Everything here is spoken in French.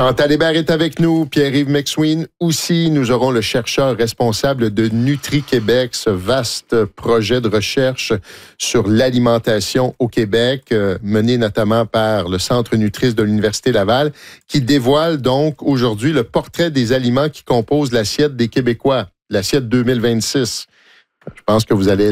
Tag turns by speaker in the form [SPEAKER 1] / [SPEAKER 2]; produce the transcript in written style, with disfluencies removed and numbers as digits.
[SPEAKER 1] Chantal Hébert est avec nous, Pierre-Yves McSween aussi. Nous aurons le chercheur responsable de Nutri-Québec, ce vaste projet de recherche sur l'alimentation au Québec, mené notamment par le Centre Nutris de l'Université Laval, qui dévoile donc aujourd'hui le portrait des aliments qui composent l'assiette des Québécois, l'assiette 2026. Je pense que vous allez